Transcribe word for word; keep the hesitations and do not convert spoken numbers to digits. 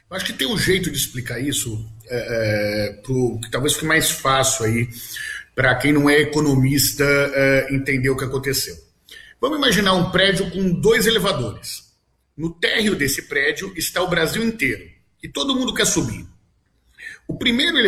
Eu acho que tem um jeito de explicar isso é, é, pro, que talvez fique mais fácil aí para quem não é economista é, entender o que aconteceu. Vamos imaginar um prédio com dois elevadores. No térreo desse prédio está o Brasil inteiro e todo mundo quer subir. O primeiro